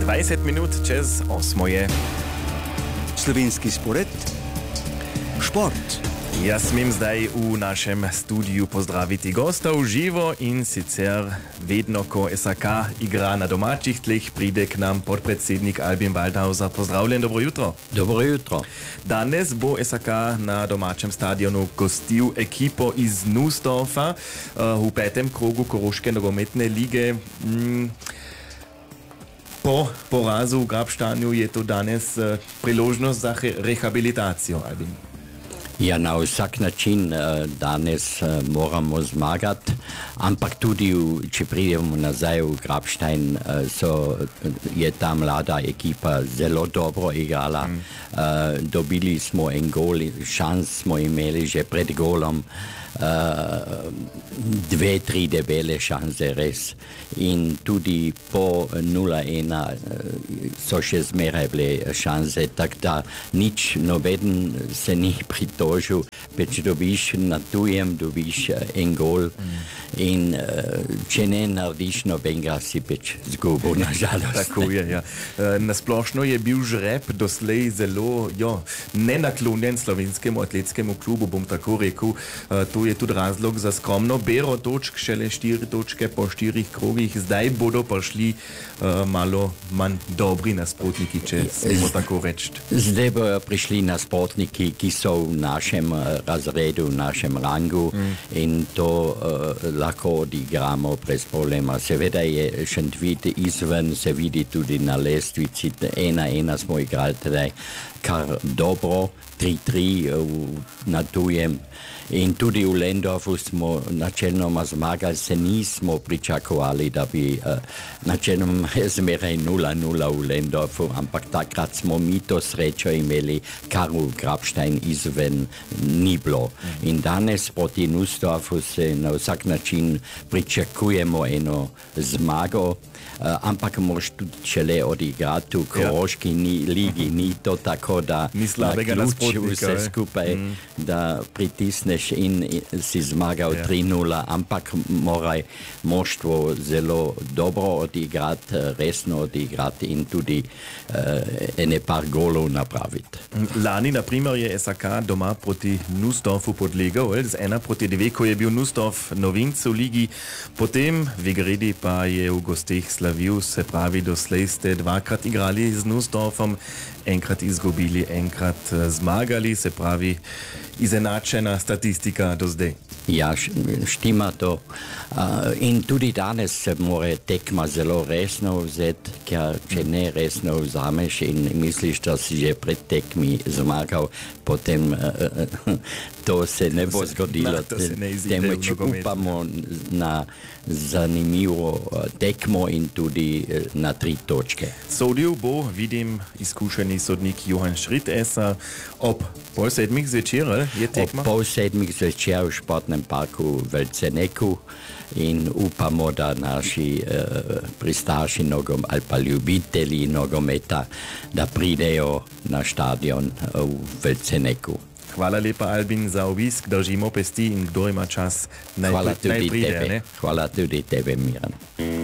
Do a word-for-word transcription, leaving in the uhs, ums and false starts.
dvajset minut čez osmoje. Slovenski spored, šport. Jaz smem zdaj v našem studiu pozdraviti gosta v živo in sicer vedno, ko S A K igra na domačih tleh, pride k nam podpredsednik Albin Waldhauser. Pozdravljen, dobro jutro. Dobro jutro. Danes bo S A K na domačem stadionu gostil ekipo iz Nussdorfa v petem krogu Koroške nogometne lige. Po porazu v Grabštanju je to danes priložnost za rehabilitacijo, Albin. Ja, na vsak način danes moramo zmagati, ampak tudi, če pridemo nazaj v Grabštajn, so, je ta mlada ekipa zelo dobro igrala. Mm. Dobili smo en gol, šans smo imeli že pred golom, dve, tri debele šanse res. In tudi po nula ena so še zmeraj bile šanse, tako da nič, nobeden se ni pritožil, peč dobiš na tujem, dobiš en gol in če ne narediš nobenega, si peč zgubil, nažalost. Tako je, ja. Nasplošno je bil žreb doslej zelo jo, nenaklonjen slovenskemu atletskemu klubu, bom tako rekel. To je tudi razlog za skromno bero točk, šele štiri točke po štirih krogih. Zdaj bodo prišli uh, malo manj dobri nasprotniki, če smemo tako reči. Zdaj bodo prišli nasprotniki, ki so v našem razredu, v našem rangu mm. in to uh, lahko odigramo brez problema. Seveda je Šentvid izven, se vidi tudi na lestvici, ena ena smo igrali tedaj kar dobro, tri tri na tujem. In tudi v Lendorfu smo načeloma zmagali, se nismo pričakovali, da bi uh, načeloma zmeraj nula nula v Lendorfu, ampak takrat smo mi to srečo imeli, kar v Grabštajn izven ni bilo. In danes proti Nussdorfu se na vsak način pričakujemo eno zmago, uh, ampak moraš tudi šele odigrati v Koroški ja. ligi, ni to tako, da na ključ vse skupaj, mm. da pritisneš in si zmagal yeah. tri nula, ampak moraj moštvo zelo dobro odigrati, resno odigrati in tudi uh, ene par golov napraviti. Lani, na primer, je S A K doma proti Nussdorfu podlegal, z ena proti dve, ko je bil Nussdorf novinc v ligi, potem Vegredi pa je v gosteh slavil, se pravi, doslej ste dvakrat igrali z Nussdorfom, enkrat izgubili, enkrat zmagali, se pravi, izenačena statistika do zdaj. Ja, štima to. Uh, in tudi danes se mora tekma zelo resno vzeti, ker če ne resno vzameš in misliš, da si že pred tekmi zmagal, potem uh, to se ne bo zgodilo. Na, to se ne izide v nogometu. Temveč upamo na zanimivo tekmo in tudi na tri točke. Sodil bo, vidim, izkušeni sodnik Johann Schrittesser ob pol sedmih zvečer, je tekma? Ob pol sedmih zvečer v športnem parku v Velceneku in upamo, da naši uh, pristaši nogom ali pa ljubitelji nogometa, da pridejo na stadion uh, v Velceneku. Hvala lepa, Albin, za obisk, držimo pesti in kdo ima čas, naj, Hvala naj pride. Tebe. Ne? Hvala tudi tebe, Miran.